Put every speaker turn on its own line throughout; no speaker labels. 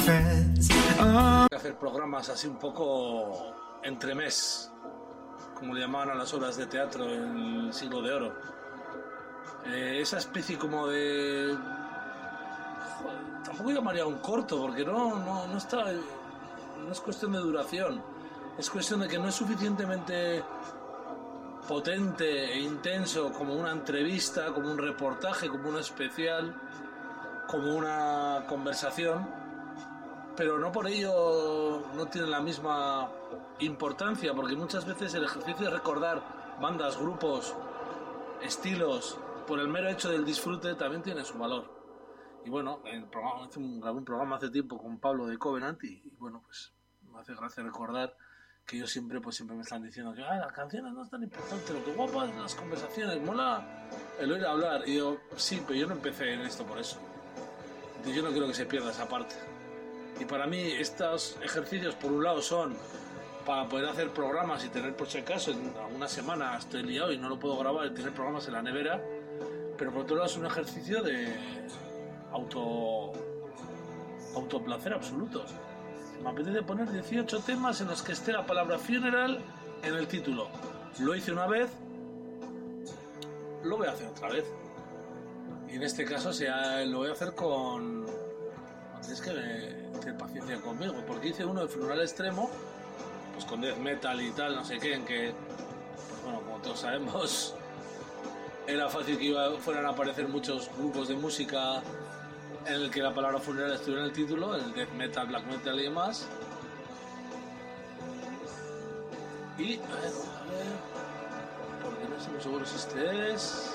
friends. Oh.
Hacer programas así un poco entremés, como le llamaban a las obras de teatro en el siglo de oro. Esa especie como de... Joder, tampoco llamaría un corto, porque no está... No es cuestión de duración, es cuestión de que no es suficientemente potente e intenso como una entrevista, como un reportaje, como un especial, como una conversación, pero no por ello no tiene la misma importancia, porque muchas veces el ejercicio de recordar bandas, grupos, estilos, por el mero hecho del disfrute también tiene su valor. Y bueno, grabé un programa hace tiempo con Pablo de Covenant y bueno, pues me hace gracia recordar que ellos siempre me están diciendo que las canciones no es tan importante, lo que guapa es las conversaciones, mola el oír hablar. Y yo, sí, pero yo no empecé en esto por eso. Entonces yo no quiero que se pierda esa parte. Y para mí estos ejercicios, por un lado, son para poder hacer programas y tener, por si acaso, en alguna semana estoy liado y no lo puedo grabar y tener programas en la nevera, pero por otro lado es un ejercicio de autoplacer absoluto. Me apetece poner 18 temas en los que esté la palabra funeral en el título. Lo hice una vez, lo voy a hacer otra vez. Y en este caso lo voy a hacer con... Tienes que tener paciencia conmigo, porque hice uno de funeral extremo, pues con death metal y tal, no sé qué, en que, pues bueno, como todos sabemos, era fácil que fueran a aparecer muchos grupos de música en el que la palabra funeral estuviera en el título, el death metal, black metal y demás. Y, a ver, porque no estoy seguro si este es...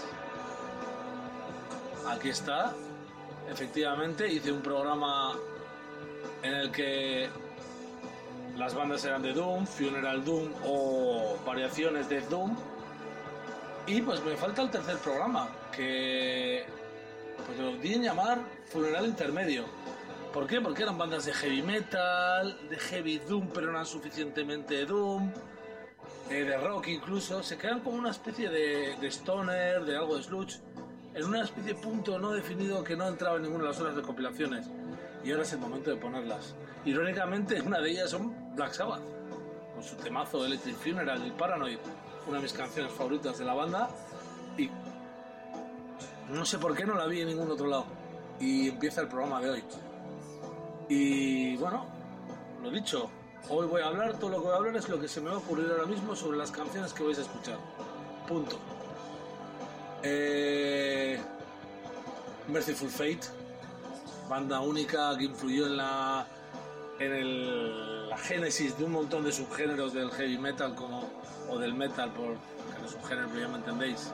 Aquí está. Efectivamente, hice un programa en el que las bandas eran de Doom, Funeral Doom o variaciones de Doom. Y pues me falta el tercer programa, que pues lo di en llamar Funeral Intermedio. ¿Por qué? Porque eran bandas de heavy metal, de heavy Doom, pero no eran suficientemente Doom, de rock incluso. Se quedan como una especie de stoner, de algo de sludge, en una especie de punto no definido que no entraba en ninguna de las horas de compilaciones. Y ahora es el momento de ponerlas. Irónicamente, una de ellas son Black Sabbath, con su temazo Electric Funeral y Paranoid, una de mis canciones favoritas de la banda. Y no sé por qué no la vi en ningún otro lado. Y empieza el programa de hoy. Y bueno, lo dicho, hoy voy a hablar, todo lo que voy a hablar es lo que se me va a ocurrir ahora mismo sobre las canciones que vais a escuchar. Punto. Merciful Fate, banda única que influyó en la génesis de un montón de subgéneros del heavy metal o del metal, por los subgéneros, ya me entendéis,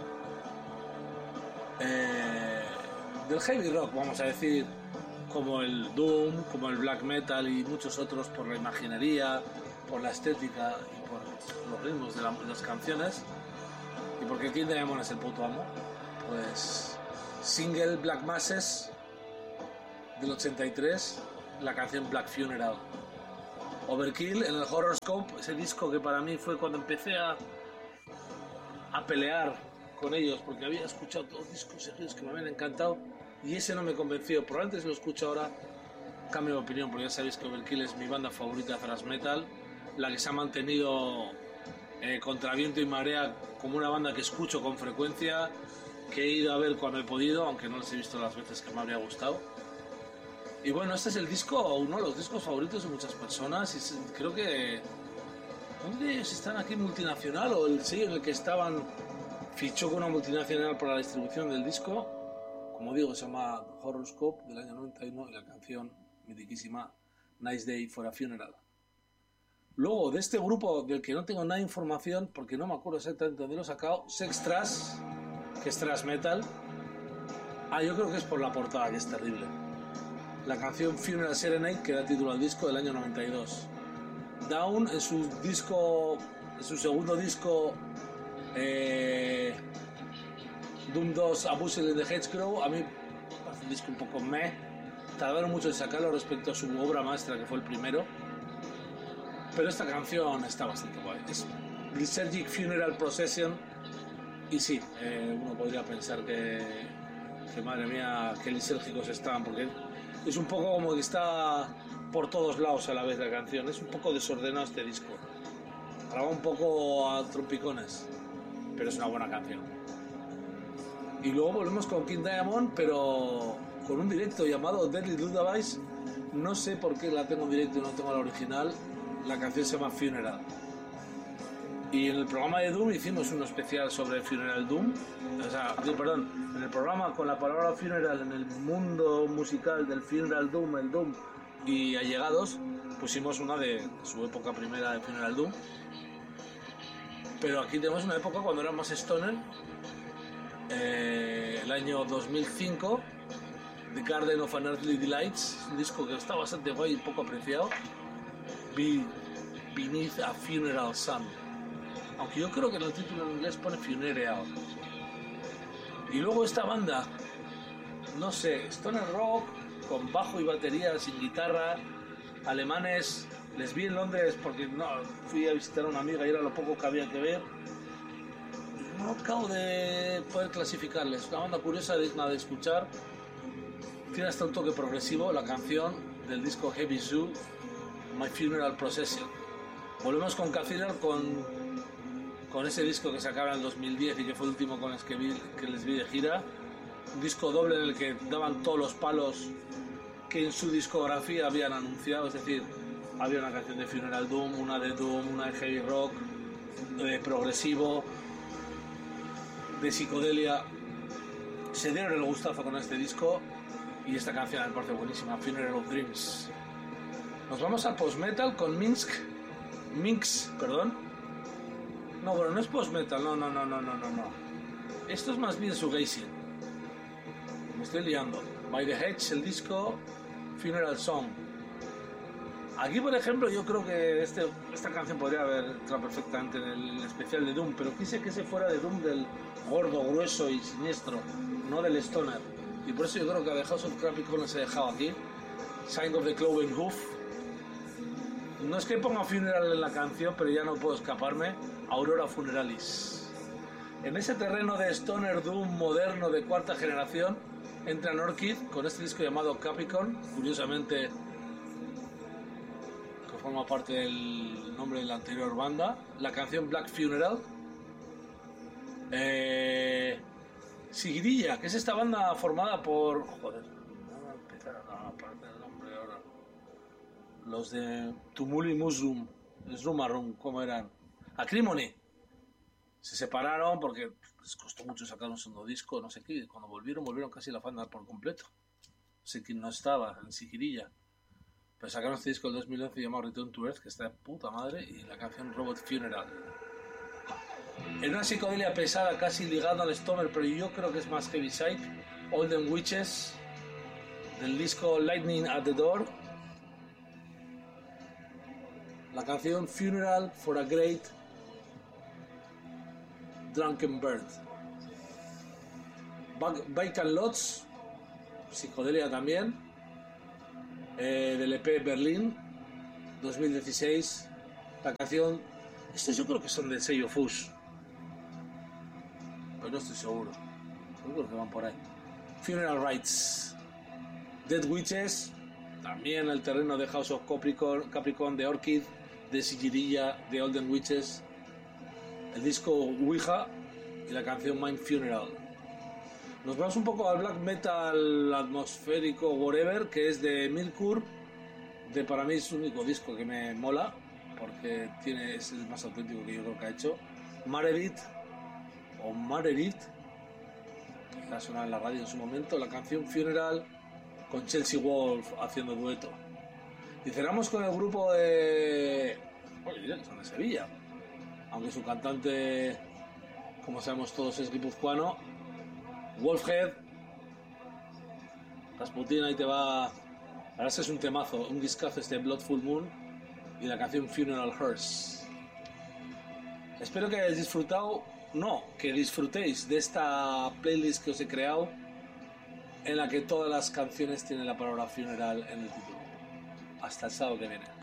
del heavy rock, vamos a decir, como el doom, como el black metal y muchos otros, por la imaginería, por la estética y por los ritmos de las canciones. ¿Y porque King Diamond es el puto amo? Pues single Black Masses del 83, la canción Black Funeral. Overkill en el Horrorscope, ese disco que para mí fue cuando empecé a pelear con ellos, porque había escuchado todos discos seguidos que me habían encantado y ese no me convenció. Probablemente si lo escucho ahora cambio de opinión, porque ya sabéis que Overkill es mi banda favorita de thrash metal, la que se ha mantenido contra viento y marea como una banda que escucho con frecuencia, que he ido a ver cuando he podido, aunque no les he visto las veces que me habría gustado. Y bueno, este es el disco, uno de los discos favoritos de muchas personas, y creo que ¿dónde están aquí? Multinacional, o el sello en el que estaban fichó con una multinacional para la distribución del disco. Como digo, se llama Horrorscope, del año 91, y la canción mitiquísima Nice Day for a Funeral. Luego, de este grupo del que no tengo nada de información, porque no me acuerdo exactamente dónde lo he sacado, Sex Trash, que es thrash metal. Yo creo que es por la portada, que es terrible. La canción Funeral Serenade, que da título al disco, del año 92. Down, en su segundo disco, Doom 2, Abusive in the Hedgerow, a mí parece un disco un poco meh. Tardaron mucho en sacarlo respecto a su obra maestra, que fue el primero. Pero esta canción está bastante guay. Es Lysergic Funeral Procession. Y sí, uno podría pensar que madre mía, qué lisérgicos están, porque es un poco como que está por todos lados a la vez la canción. Es un poco desordenado este disco. Graba un poco a trompicones, pero es una buena canción. Y luego volvemos con King Diamond, pero con un directo llamado Deadly Lullabies. No sé por qué la tengo en directo y no tengo la original. La canción se llama Funeral. Y en el programa de Doom hicimos uno especial sobre Funeral Doom. O sea, perdón, en el programa con la palabra funeral en el mundo musical del Funeral Doom, el Doom y allegados, pusimos una de su época primera de Funeral Doom. Pero aquí tenemos una época cuando era más stoner, el año 2005, The Garden of Unearthly Delights, un disco que está bastante guay y poco apreciado, Beneath a Funeral Sun. Aunque yo creo que en el título en inglés pone Funeral. Y luego esta banda, no sé, stoner rock, con bajo y batería, sin guitarra, alemanes. Les vi en Londres porque no, fui a visitar a una amiga y era lo poco que había que ver. No acabo de poder clasificarles. Una banda curiosa, digna de escuchar. Tiene hasta un toque progresivo la canción del disco Heavy Zoo, My Funeral Procession. Volvemos con Cathedral con ese disco que sacaron en el 2010 y que fue el último con el que les vi de gira. Un disco doble en el que daban todos los palos que en su discografía habían anunciado, es decir, había una canción de Funeral Doom, una de Doom, una de Heavy Rock, de progresivo, de psicodelia. Se dieron el gustazo con este disco y esta canción me parece buenísima, Funeral of Dreams. Nos vamos al post-metal con Minx, perdón. No, bueno, no es post-metal, no. Esto es más bien shoegazing. Me estoy liando. By the Hedge, el disco Funeral Song. Aquí, por ejemplo, yo creo que esta canción podría haber entrado perfectamente en el especial de Doom, pero quise que se fuera de Doom del gordo, grueso y siniestro, no del stoner. Y por eso yo creo que a The House of Capricorn se ha dejado aquí. Sign of the Cloven Hoof. No es que ponga Funeral en la canción, pero ya no puedo escaparme. Aurora Funeralis. En ese terreno de stoner doom moderno de cuarta generación entra Orchid con este disco llamado Capricorn, curiosamente que forma parte del nombre de la anterior banda. La canción Black Funeral. Sigirilla, que es esta banda formada por... Joder, no voy a empezar a perder el nombre ahora. Los de Tumuli Musrum, Srumarum, ¿cómo eran? Acrimony. Se separaron porque les costó mucho sacar un segundo disco, no sé qué. Cuando volvieron casi la banda por completo. No sé quién no estaba en Sigirilla. Pero sacaron este disco en 2011 llamado Return to Earth, que está de puta madre, y la canción Robot Funeral. En una psicodelia pesada, casi ligada al stoner, pero yo creo que es más heavy side. Olden Witches, del disco Lightning at the Door. La canción Funeral for a Great Drunken Bird. Vacant Lots, psicodelia también, del EP Berlín 2016. La canción, estos yo creo que son del sello Fush, pero no estoy seguro que van por ahí. Funeral Rites. Dead Witches, también el terreno de House of Capricorn, de Orchid, de Sigirilla, de Olden Witches. El disco Ouija y la canción Mind Funeral. Nos vamos un poco al black metal atmosférico whatever, que es de Milkur. Para mí es el único disco que me mola, porque es el más auténtico que yo creo que ha hecho. Marerit, que ha sonado en la radio en su momento, la canción Funeral con Chelsea Wolf haciendo dueto. Y cerramos con el grupo de Sevilla, aunque su cantante, como sabemos todos, es guipuzcoano. Wolfhead, Rasputin, ahí te va. Ahora es un temazo, un discazo este Blood Full Moon y la canción Funeral Hearse. Espero que hayáis disfrutado, que disfrutéis de esta playlist que os he creado, en la que todas las canciones tienen la palabra funeral en el título. Hasta el sábado que viene.